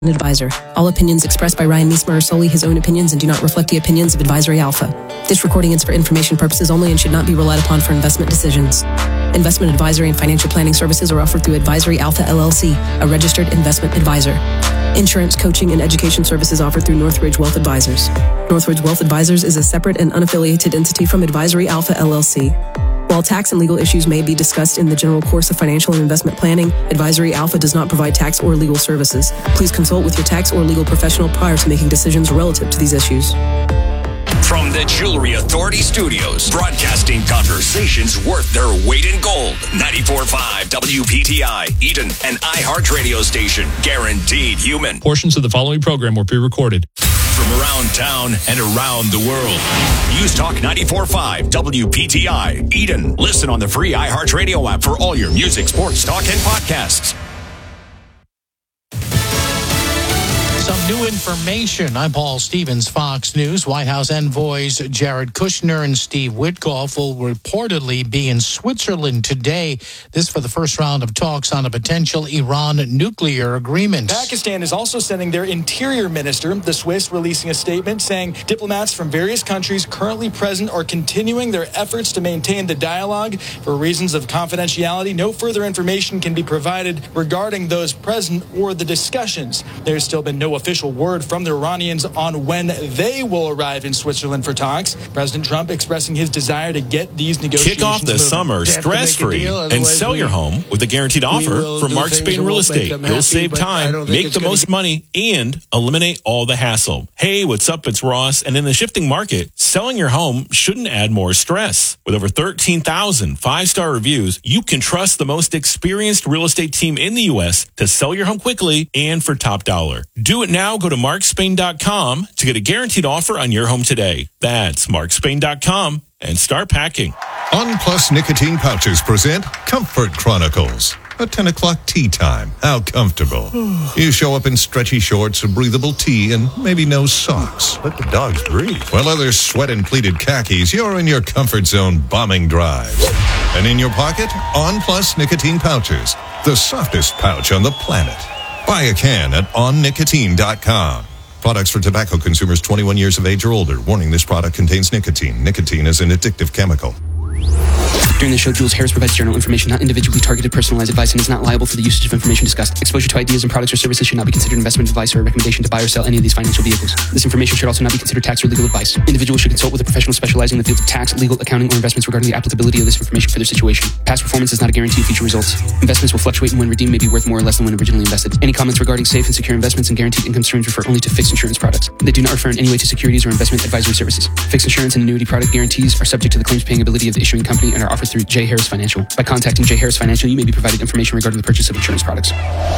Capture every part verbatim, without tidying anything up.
Advisor. All opinions expressed by Ryan Meismer are solely his own opinions and do not reflect the opinions of Advisory Alpha. This recording is for information purposes only and should not be relied upon for investment decisions. Investment advisory and financial planning services are offered through Advisory Alpha L L C, a registered investment advisor. Insurance, coaching, and education services offered through Northridge Wealth Advisors. Northridge Wealth Advisors is a separate and unaffiliated entity from Advisory Alpha L L C. While tax and legal issues may be discussed in the general course of financial and investment planning, Advisory Alpha does not provide tax or legal services. Please consult with your tax or legal professional prior to making decisions relative to these issues. From the Jewelry Authority Studios, broadcasting conversations worth their weight in gold. ninety-four point five W P T I, Eden, an iHeart radio station. Guaranteed human. Portions of the following program were pre-recorded. From around town and around the world. News Talk ninety-four point five W P T I, Eden. Listen on the free iHeart radio app for all your music, sports, talk, and podcasts. Some new information. I'm Paul Stevens, Fox News. White House envoys Jared Kushner and Steve Witkoff will reportedly be in Switzerland today. This for the first round of talks on a potential Iran nuclear agreement. Pakistan is also sending their interior minister, the Swiss, releasing a statement saying diplomats from various countries currently present are continuing their efforts to maintain the dialogue. For reasons of confidentiality, no further information can be provided regarding those present or the discussions. There's still been no official word from the Iranians on when they will arrive in Switzerland for talks. President Trump expressing his desire to get these negotiations Kick off the moving. summer stress-free and sell your home with a guaranteed offer from Mark Spain Real Estate. You'll save time, make the most money, and eliminate all the hassle. Hey, what's up? It's Ross. And in the shifting market, selling your home shouldn't add more stress. With over thirteen thousand five-star reviews, you can trust the most experienced real estate team in the U S to sell your home quickly and for top dollar. Do it now. Go to mark spain dot com to get a guaranteed offer on your home today. That's mark spain dot com and start packing. On Plus Nicotine Pouches present Comfort Chronicles. A ten o'clock tea time. How comfortable. You show up in stretchy shorts, a breathable tee, and maybe no socks. Let the dogs breathe. While others sweat in pleated khakis, you're in your comfort zone bombing drives. And in your pocket, On Plus Nicotine Pouches. The softest pouch on the planet. Buy a can at on nicotine dot com. Products for tobacco consumers twenty-one years of age or older. Warning, this product contains nicotine. Nicotine is an addictive chemical. During the show, Jules Harris provides general information, not individually targeted personalized advice, and is not liable for the usage of information discussed. Exposure to ideas and products or services should not be considered investment advice or a recommendation to buy or sell any of these financial vehicles. This information should also not be considered tax or legal advice. Individuals should consult with a professional specializing in the fields of tax, legal, accounting, or investments regarding the applicability of this information for their situation. Past performance is not a guarantee of future results. Investments will fluctuate and when redeemed may be worth more or less than when originally invested. Any comments regarding safe and secure investments and guaranteed income streams refer only to fixed insurance products. They do not refer in any way to securities or investment advisory services. Fixed insurance and annuity product guarantees are subject to the claims paying ability of the issuing company and are offered through J. Harris Financial. By contacting J. Harris Financial, you may be provided information regarding the purchase of insurance products.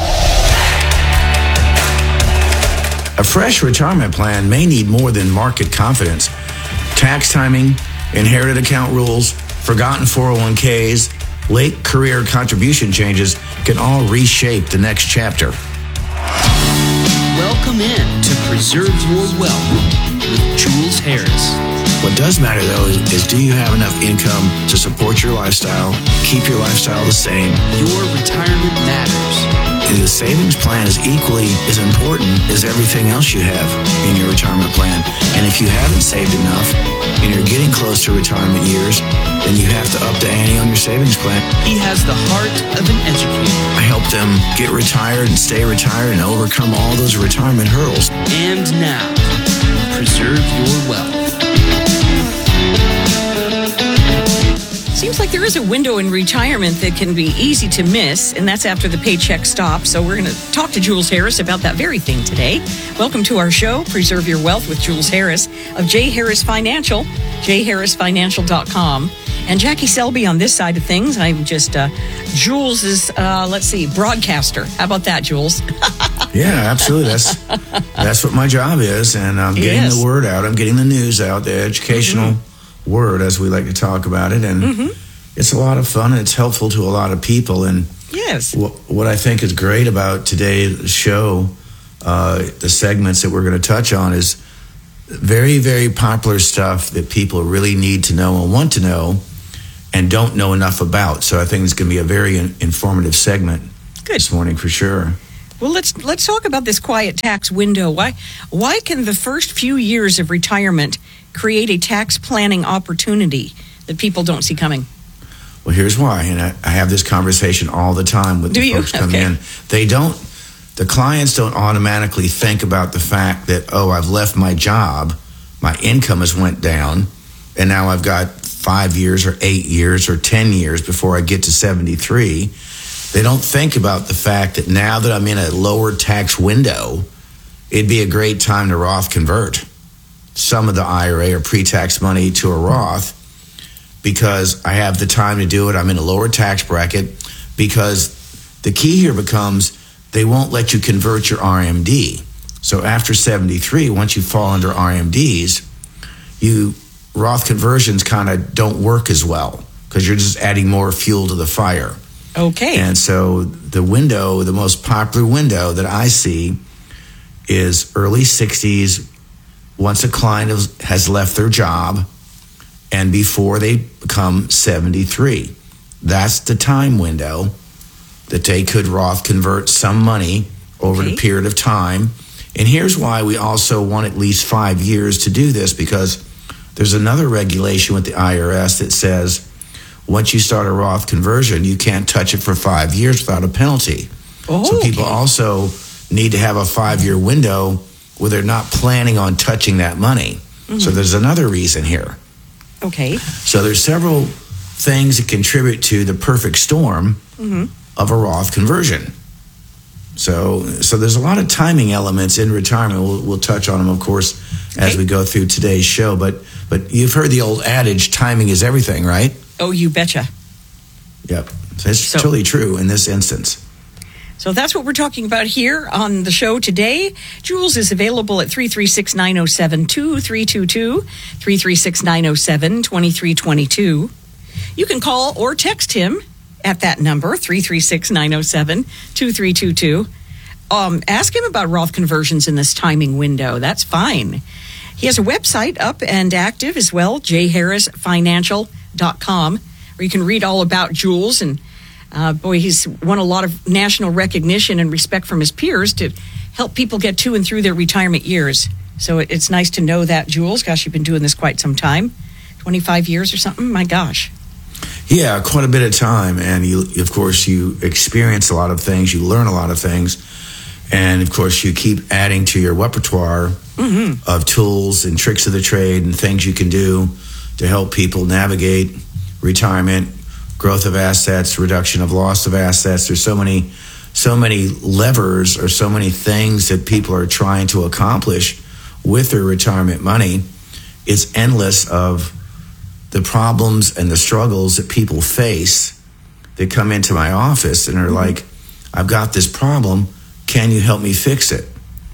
A fresh retirement plan may need more than market confidence. Tax timing, inherited account rules, forgotten four oh one k's, late career contribution changes can all reshape the next chapter. Welcome in to Preserve Your Wealth with Jules Harris. What does matter, though, is, is do you have enough income to support your lifestyle, keep your lifestyle the same? Your retirement matters. And the savings plan is equally as important as everything else you have in your retirement plan. And if you haven't saved enough and you're getting close to retirement years, then you have to up the ante on your savings plan. He has the heart of an educator. I help them get retired and stay retired and overcome all those retirement hurdles. And now, Preserve Your Wealth. Seems like there is a window in retirement that can be easy to miss, and that's after the paycheck stops. So we're going to talk to Jules Harris about that very thing today. Welcome to our show, Preserve Your Wealth with Jules Harris of J. Harris Financial, j harris financial dot com. And Jackie Selby on this side of things. I'm just uh, Jules' uh, let's see, broadcaster. How about that, Jules? Yeah, absolutely. That's that's what my job is, and I'm getting Yes. the word out. I'm getting the news out, the educational mm-hmm. word, as we like to talk about it, and mm-hmm. it's a lot of fun, and it's helpful to a lot of people. And yes, what, what I think is great about today's show, uh, the segments that we're going to touch on, is very, very popular stuff that people really need to know and want to know and don't know enough about. So I think it's going to be a very in- informative segment Good. this morning for sure. Well, let's let's talk about this quiet tax window. Why why can the first few years of retirement create a tax planning opportunity that people don't see coming? Well, here's why, and I, I have this conversation all the time with Do the you? folks come Okay. in. They don't, the clients don't automatically think about the fact that, oh, I've left my job, my income has went down, and now I've got five years or eight years or ten years before I get to seventy-three. They don't think about the fact that now that I'm in a lower tax window, it'd be a great time to Roth convert some of the I R A or pre-tax money to a Roth, because I have the time to do it. I'm in a lower tax bracket, because the key here becomes they won't let you convert your R M D. So after seventy-three, once you fall under R M Ds, you Roth conversions kind of don't work as well because you're just adding more fuel to the fire. Okay. And so the window, the most popular window that I see is early sixties, once a client has- has left their job and before they become seventy-three. That's the time window that they could Roth convert some money over Okay. the period of time. And here's why we also want at least five years to do this, because there's another regulation with the I R S that says once you start a Roth conversion, you can't touch it for five years without a penalty. Oh, so people okay. also need to have a five-year window where they're not planning on touching that money. Mm-hmm. So there's another reason here. Okay. So there's several things that contribute to the perfect storm Mm-hmm. of a Roth conversion. So, so there's a lot of timing elements in retirement. We'll, we'll touch on them, of course, as Okay. we go through today's show. But, but you've heard the old adage, timing is everything, right? Oh, you betcha. Yep. So it's So- totally true in this instance. So that's what we're talking about here on the show today. Jules is available at three three six, nine oh seven, two three two two, three three six, nine oh seven, two three two two. You can call or text him at that number, three three six, nine oh seven, two three two two. Um, ask him about Roth conversions in this timing window. That's fine. He has a website up and active as well, j harris financial dot com, where you can read all about Jules. And uh, boy, he's won a lot of national recognition and respect from his peers to help people get to and through their retirement years. So it, it's nice to know that, Jules. Gosh, you've been doing this quite some time, twenty-five years or something. My gosh. Yeah, quite a bit of time. And you, of course, you experience a lot of things. You learn a lot of things. And, of course, you keep adding to your repertoire Mm-hmm. of tools and tricks of the trade and things you can do to help people navigate retirement, growth of assets, reduction of loss of assets. There's so many, so many levers or so many things that people are trying to accomplish with their retirement money. It's endless of the problems and the struggles that people face that come into my office and are Mm-hmm. like, I've got this problem. Can you help me fix it?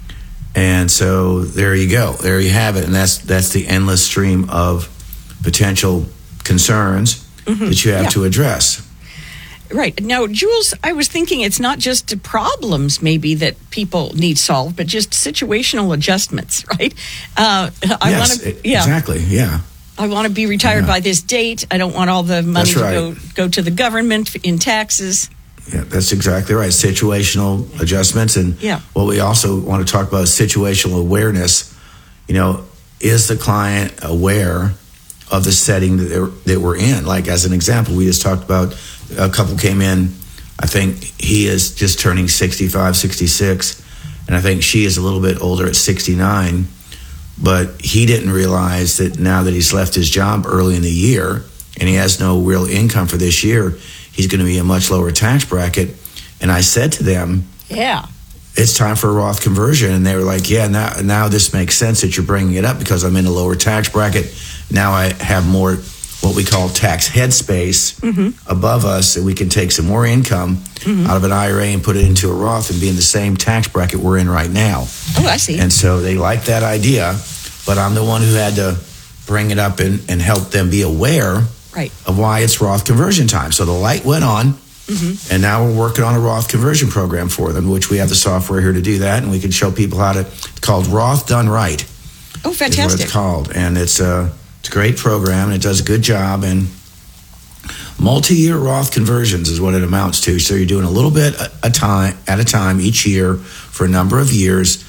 And so there you go. There you have it. And that's that's the endless stream of potential concerns Mm-hmm. that you have Yeah. to address. Right. Now, Jules, I was thinking it's not just problems maybe that people need solved, but just situational adjustments, right? Uh, I yes, want to, e- yeah. exactly. Yeah. I want to be retired Yeah. by this date. I don't want all the money That's right. to go, go to the government in taxes. Yeah, that's exactly right. Situational adjustments. And Yeah. what we also want to talk about is situational awareness. You know, is the client aware of the setting that, they're, that we're in? Like, as an example, we just talked about a couple came in. I think he is just turning sixty-five, sixty-six. And I think she is a little bit older at sixty-nine. But he didn't realize that now that he's left his job early in the year and he has no real income for this year, he's going to be a much lower tax bracket. And I said to them, Yeah. it's time for a Roth conversion. And they were like, yeah, now, now this makes sense that you're bringing it up because I'm in a lower tax bracket. Now I have more what we call tax headspace Mm-hmm. above us, and we can take some more income Mm-hmm. out of an I R A and put it into a Roth and be in the same tax bracket we're in right now. Oh, I see. And so they like that idea, but I'm the one who had to bring it up and, and help them be aware Right. of why it's Roth conversion time. So the light went on, Mm-hmm. and now we're working on a Roth conversion program for them, which we have the software here to do that, and we can show people how to. It's called Roth Done Right. Oh, Is what fantastic. it's called, and it's a it's a great program, and it does a good job. And Multi-year Roth conversions is what it amounts to. So you're doing a little bit a time at a time each year for a number of years.